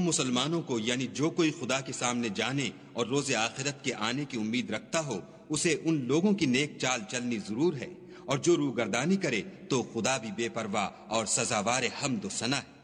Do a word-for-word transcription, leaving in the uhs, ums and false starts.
मुसलमानों को यानी जो कोई खुदा के सामने जाने और रोज़े आखिरत के आने की उम्मीद रखता हो उसे उन लोगों की नेक चाल चलनी जरूर है, और जो रूगर्दानी करे तो खुदा भी बेपरवाह और सजावार हम्द व सना है।